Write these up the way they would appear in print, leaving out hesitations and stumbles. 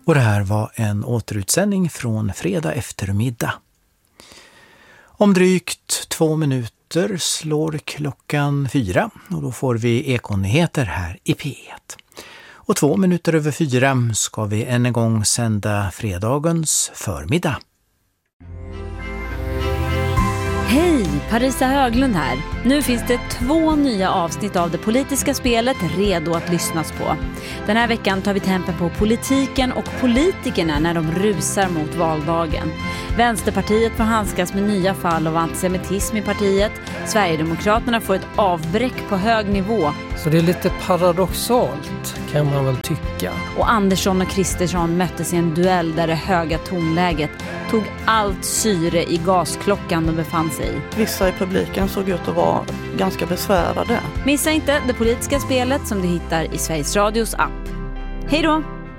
Och det här var en återutsändning från fredag eftermiddag. Om drygt 2 minuter slår klockan 4 och då får vi Ekonyheter här i P1. Och 2 minuter över 4 ska vi än en gång sända fredagens förmiddag. Hej, Parisa Höglund här. Nu finns det 2 nya avsnitt av det politiska spelet redo att lyssnas på. Den här veckan tar vi tempen på politiken och politikerna när de rusar mot valdagen. Vänsterpartiet får handskas med nya fall av antisemitism i partiet. Sverigedemokraterna får ett avbräck på hög nivå. Så det är lite paradoxalt kan man väl tycka. Och Andersson och Kristersson möttes i en duell där det höga tonläget tog allt syre i gasklockan de befann sig i. Vissa i publiken såg ut att vara ganska besvärade. Missa inte det politiska spelet som du hittar i Sveriges Radios app. Hej då!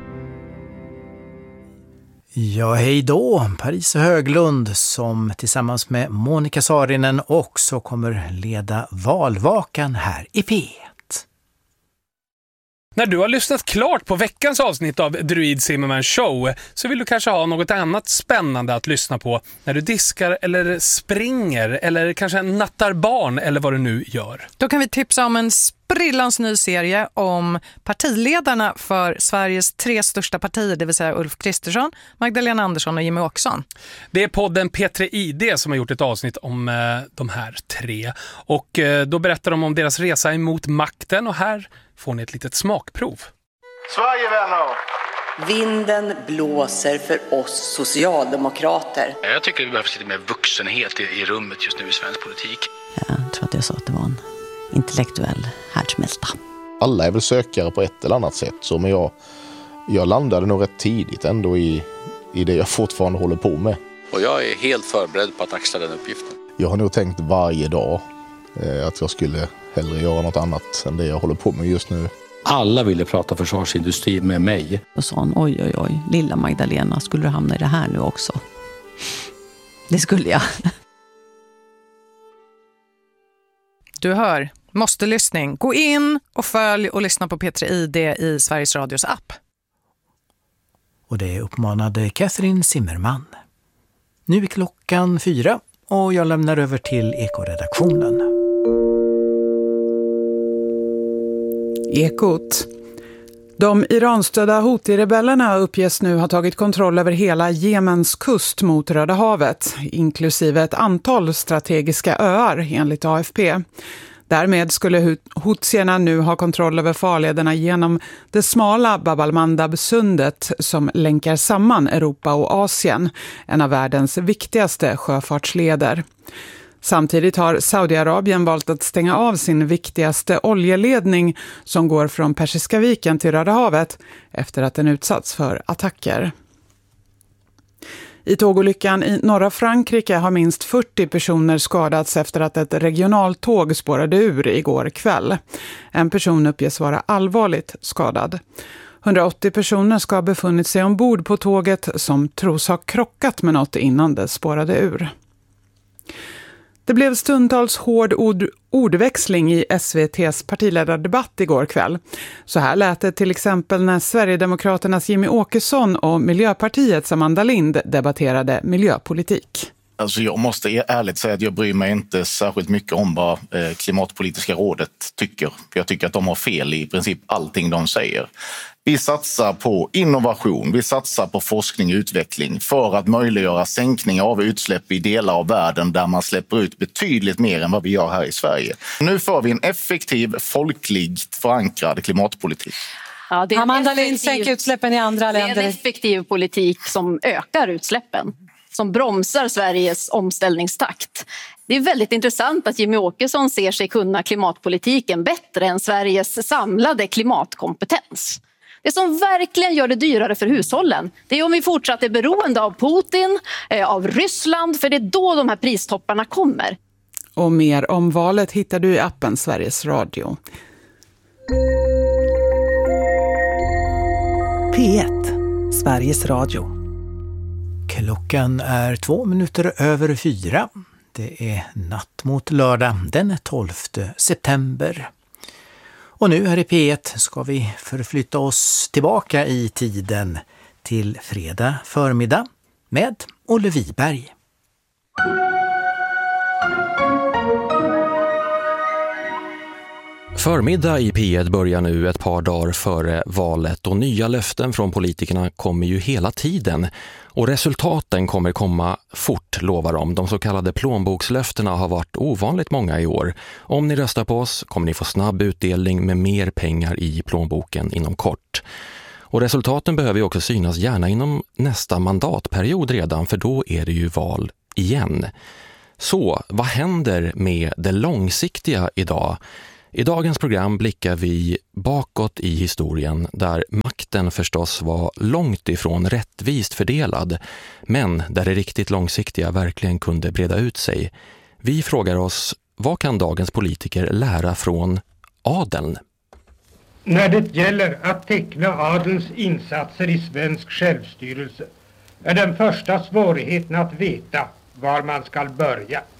Ja, hej då! Parisa Höglund som tillsammans med Monica Saarinen också kommer leda valvakan här i P1. När du har lyssnat klart på veckans avsnitt av Druid Zimmerman Show så vill du kanske ha något annat spännande att lyssna på när du diskar eller springer eller kanske nattar barn eller vad du nu gör. Då kan vi tipsa om en sprillans ny serie om partiledarna för Sveriges 3 största partier, det vill säga Ulf Kristersson, Magdalena Andersson och Jimmie Åkesson. Det är podden P3 ID som har gjort ett avsnitt om de här 3 och då berättar de om deras resa emot makten och här får ni ett litet smakprov. Sverigevänner! Vinden blåser för oss socialdemokrater. Jag tycker det behövs lite mer vuxenhet i rummet just nu i svensk politik. Jag tror att jag sa att det var en intellektuell härdsmälta. Alla är väl sökare på ett eller annat sätt, så men jag landade nog rätt tidigt ändå i det jag fortfarande håller på med. Och jag är helt förberedd på att axla den uppgiften. Jag har nog tänkt varje dag att jag skulle hellre göra något annat än det jag håller på med just nu. Alla ville prata försvarsindustri med mig. Och sa hon, oj, lilla Magdalena, skulle du hamna i det här nu också? Det skulle jag. Du hör, måste lyssning. Gå in och följ och lyssna på P3 ID i Sveriges Radios app. Och det uppmanade Catherine Zimmerman. Nu är klockan 4 och jag lämnar över till Ekoredaktionen. Ekot. De Iranstödda Houthi-rebellerna uppges nu ha tagit kontroll över hela Jemens kust mot Röda havet, inklusive ett antal strategiska öar enligt AFP. Därmed skulle Houthierna nu ha kontroll över farlederna genom det smala Bab al-Mandab-sundet som länkar samman Europa och Asien, en av världens viktigaste sjöfartsleder. Samtidigt har Saudiarabien valt att stänga av sin viktigaste oljeledning som går från Persiska viken till Röda havet efter att den utsatts för attacker. I tågolyckan i norra Frankrike har minst 40 personer skadats efter att ett regionaltåg spårade ur igår kväll. En person uppges vara allvarligt skadad. 180 personer ska ha befunnit sig ombord på tåget som tros ha krockat med något innan det spårade ur. Det blev stundtals hård ordväxling i SVT:s partiledardebatt igår kväll. Så här lät det till exempel när Sverigedemokraternas Jimmie Åkesson och Miljöpartiets Amanda Lind debatterade miljöpolitik. Alltså jag måste ärligt säga att jag bryr mig inte särskilt mycket om vad Klimatpolitiska rådet tycker. För jag tycker att de har fel i princip allting de säger. Vi satsar på innovation, vi satsar på forskning och utveckling för att möjliggöra sänkning av utsläpp i delar av världen där man släpper ut betydligt mer än vad vi gör här i Sverige. Nu får vi en effektiv, folkligt förankrad klimatpolitik. Ja, det är Amanda Lind sänker utsläppen i andra länder. Det är en effektiv politik som ökar utsläppen, som bromsar Sveriges omställningstakt. Det är väldigt intressant att Jimmie Åkesson ser sig kunna klimatpolitiken bättre än Sveriges samlade klimatkompetens. Det som verkligen gör det dyrare för hushållen, det är om vi fortsatt är beroende av Putin, av Ryssland, för det är då de här pristopparna kommer. Och mer om valet hittar du i appen Sveriges Radio. P1, Sveriges Radio. Klockan är 2 minuter över 4. Det är natt mot lördag den 12 september. Och nu här i P1 ska vi förflytta oss tillbaka i tiden till fredag förmiddag med Olle Wiberg. Förmiddag i P1 börjar nu ett par dagar före valet och nya löften från politikerna kommer ju hela tiden. Och resultaten kommer komma fort, lovar de. De så kallade plånbokslöftena har varit ovanligt många i år. Om ni röstar på oss kommer ni få snabb utdelning med mer pengar i plånboken inom kort. Och resultaten behöver ju också synas gärna inom nästa mandatperiod redan, för då är det ju val igen. Så, vad händer med det långsiktiga idag? I dagens program blickar vi bakåt i historien där makten förstås var långt ifrån rättvist fördelad, men där det riktigt långsiktiga verkligen kunde breda ut sig. Vi frågar oss, vad kan dagens politiker lära från adeln? När det gäller att teckna adelns insatser i svensk självstyrelse är den första svårigheten att veta var man ska börja.